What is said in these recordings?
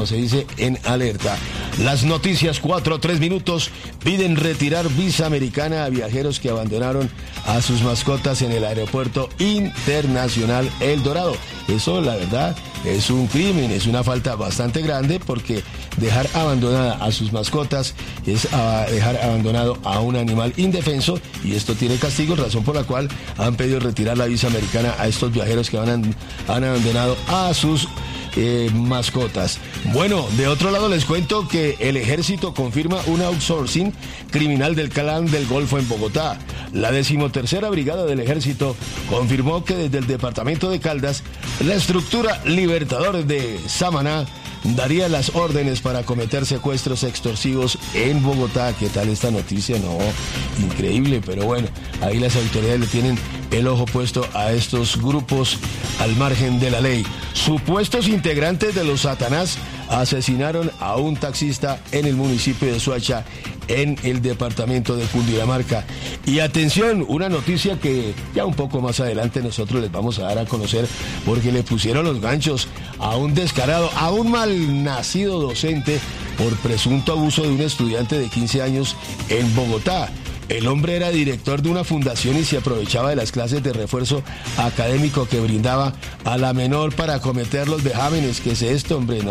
se dice en alerta. Las noticias 4-3 minutos. Piden retirar visa americana a viajeros que abandonaron a sus mascotas en el aeropuerto internacional El Dorado. Eso, la verdad, es un crimen, es una falta bastante grande, porque dejar abandonada a sus mascotas es dejar abandonado a un animal indefenso, y esto tiene castigo, razón por la cual han pedido retirar la visa americana a estos viajeros que han abandonado a sus mascotas. Bueno, de otro lado les cuento que el ejército confirma un outsourcing criminal del Clan del Golfo en Bogotá. La 13ª Brigada del Ejército confirmó que desde el departamento de Caldas, la estructura Libertador de Samaná daría las órdenes para cometer secuestros extorsivos en Bogotá. ¿Qué tal esta noticia? No, increíble, pero bueno, ahí las autoridades le tienen el ojo puesto a estos grupos al margen de la ley. Supuestos integrantes de los Satanás asesinaron a un taxista en el municipio de Soacha, en el departamento de Cundinamarca. Y atención, una noticia que ya un poco más adelante nosotros les vamos a dar a conocer, porque le pusieron los ganchos a un descarado, a un malnacido docente por presunto abuso de un estudiante de 15 años en Bogotá. El hombre era director de una fundación y se aprovechaba de las clases de refuerzo académico que brindaba a la menor para cometer los vejámenes. ¿Qué es esto, hombre?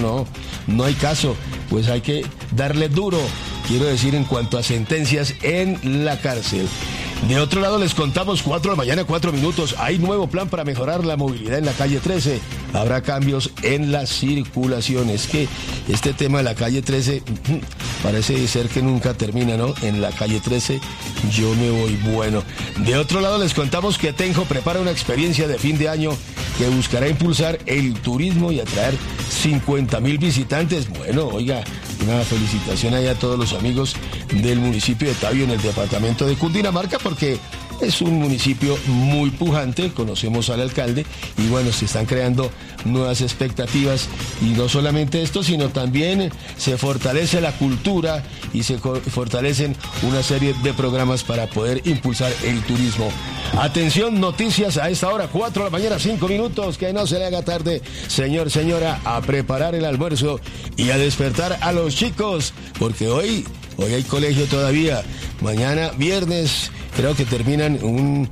No hay caso. Pues hay que darle duro, quiero decir, en cuanto a sentencias en la cárcel. De otro lado les contamos, 4 de la mañana, 4 minutos. Hay nuevo plan para mejorar la movilidad en la calle 13. Habrá cambios en la circulación. Es que este tema de la calle 13 parece ser que nunca termina, ¿no? En la calle 13 yo me voy. Bueno, de otro lado les contamos que Tenjo prepara una experiencia de fin de año que buscará impulsar el turismo y atraer 50,000 visitantes. Bueno, oiga, una felicitación ahí a todos los amigos del municipio de Tabio, en el departamento de Cundinamarca, porque es un municipio muy pujante, conocemos al alcalde, y bueno, se están creando nuevas expectativas, y no solamente esto, sino también se fortalece la cultura y se fortalecen una serie de programas para poder impulsar el turismo. Atención, noticias a esta hora, 4 de la mañana, 5 minutos, que no se le haga tarde, señor, señora, a preparar el almuerzo y a despertar a los chicos, porque hoy hay colegio todavía. Mañana, viernes, creo que terminan un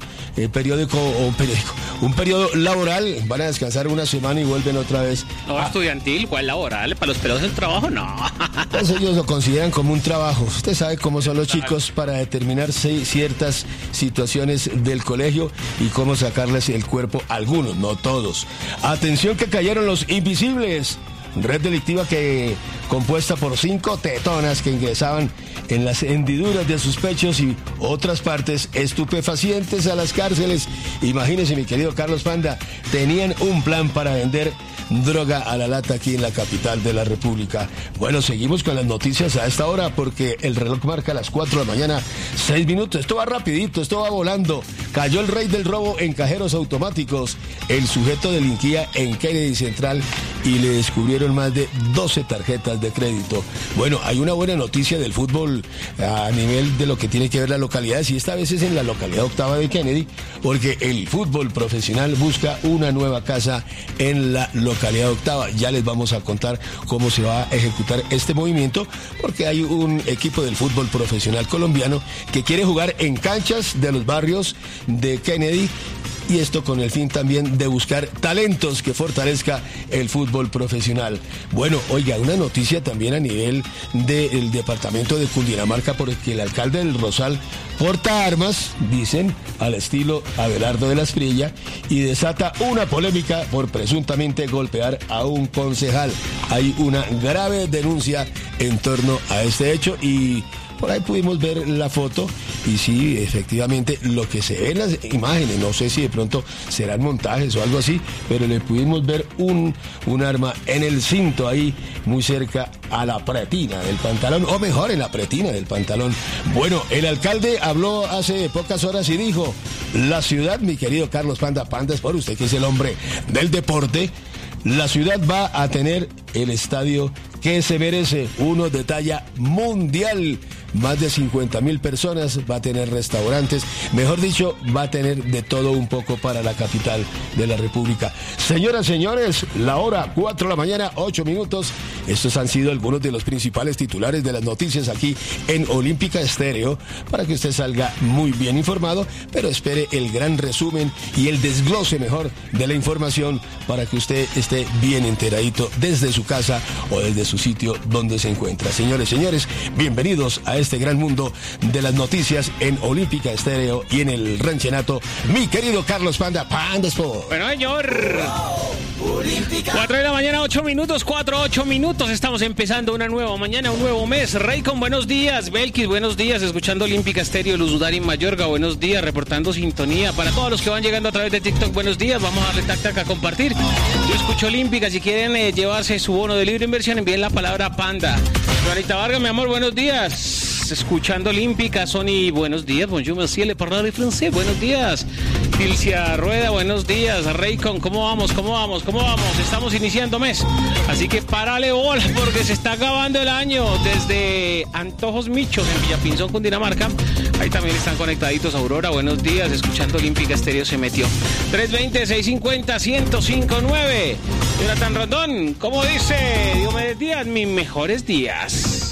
periodo laboral. Van a descansar una semana y vuelven otra vez. No, estudiantil, ¿cuál laboral? ¿Para los pelados el trabajo? No. Pues ellos lo consideran como un trabajo. Usted sabe cómo son los chicos para determinar ciertas situaciones del colegio y cómo sacarles el cuerpo a algunos, no todos. Atención, que cayeron los invisibles. Red delictiva compuesta por 5 tetonas que ingresaban en las hendiduras de sus pechos y otras partes estupefacientes a las cárceles. Imagínense, mi querido Carlos Panda, tenían un plan para vender droga a la lata aquí en la capital de la República. Bueno, seguimos con las noticias a esta hora, porque el reloj marca las 4 de la mañana, 6 minutos. Esto va rapidito, esto va volando. Cayó el rey del robo en cajeros automáticos. El sujeto delinquía en Kennedy Central y le descubrieron más de 12 tarjetas de crédito. Bueno, hay una buena noticia del fútbol a nivel de lo que tiene que ver las localidades, y esta vez es en la localidad octava de Kennedy, porque el fútbol profesional busca una nueva casa en la localidad octava. Ya les vamos a contar cómo se va a ejecutar este movimiento, porque hay un equipo del fútbol profesional colombiano que quiere jugar en canchas de los barrios de Kennedy, y esto con el fin también de buscar talentos que fortalezca el fútbol profesional. Bueno, oiga, una noticia también a nivel del departamento de Cundinamarca, porque el alcalde del Rosal porta armas, dicen, al estilo Abelardo de la Espriella, y desata una polémica por presuntamente golpear a un concejal. Hay una grave denuncia en torno a este hecho, y por ahí pudimos ver la foto, y sí, efectivamente, lo que se ve en las imágenes, no sé si de pronto serán montajes o algo así, pero le pudimos ver un arma en el cinto ahí, muy cerca a la pretina del pantalón, o mejor, en la pretina del pantalón. Bueno, el alcalde habló hace pocas horas y dijo: la ciudad, mi querido Carlos Panda es por usted que es el hombre del deporte, la ciudad va a tener el estadio que se merece, uno de talla mundial. más de 50.000 personas, va a tener restaurantes, mejor dicho, va a tener de todo un poco para la capital de la República. Señoras, señores, la hora 4 de la mañana, 8 minutos. Estos han sido algunos de los principales titulares de las noticias aquí en Olímpica Estéreo, para que usted salga muy bien informado, pero espere el gran resumen y el desglose mejor de la información para que usted esté bien enteradito desde su casa o desde su sitio donde se encuentra. Señores, señores, bienvenidos a este gran mundo de las noticias en Olímpica Estéreo y en el Ranchenato. Mi querido Carlos Panda Sport. Bueno, señor. 4 de la mañana, 8 minutos, 8 minutos. Estamos empezando una nueva mañana, un nuevo mes. Raycon, buenos días. Belkis, buenos días. Escuchando Olímpica Estéreo, Luz Udari Mayorga, buenos días. Reportando sintonía. Para todos los que van llegando a través de TikTok, buenos días. Vamos a darle tac a compartir. Yo escucho Olímpica. Si quieren llevarse su bono de libre inversión, envíen la palabra Panda. Juanita Vargas, mi amor, buenos días. Escuchando Olímpica. Sony, buenos días. Bonjour, monsieur, le parle français. Buenos días. Tilcia Rueda, buenos días. Raycon, ¿cómo vamos? Estamos iniciando mes, así que párale bola porque se está acabando el año. Desde Antojos Michos en Villapinzón, Cundinamarca, ahí también están conectaditos. Aurora, buenos días, escuchando Olímpica Estéreo se metió. 320-650-1059. Jonathan Rondón, ¿cómo dice? Diomedes Díaz, mis mejores días.